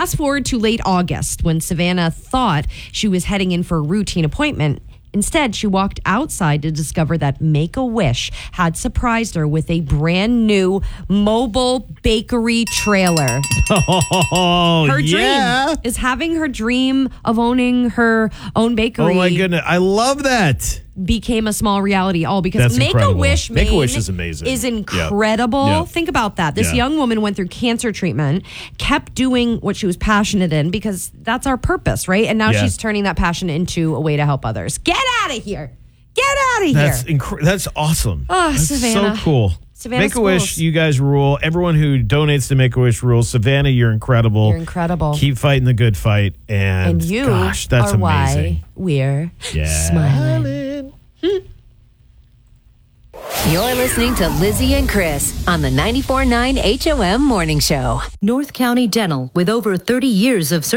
Fast forward to late August when Savannah thought she was heading in for a routine appointment. Instead, she walked outside to discover that Make-A-Wish had surprised her with a brand new mobile bakery trailer. Oh, Her dream is having her dream of owning her own bakery. Oh, my goodness. I love that. Became a small reality, all because That's Make-A-Wish Make-A-Wish is amazing. Is incredible. Yep. Think about that. This young woman went through cancer treatment, kept doing what she was passionate in because that's our purpose, right? And now she's turning that passion into a way to help others. Get out of here. Get out of here. That's awesome. Oh, that's Savannah. so cool. Savannah Make-A-Wish, schools. you guys rule. Everyone who donates to Make-A-Wish rules. Savannah, you're incredible. You're incredible. Keep fighting the good fight. And you gosh, that's are amazing. why we're smiling. You're listening to Lizzie and Chris on the 94.9 HOM Morning Show. North County Dental, with over 30 years of service.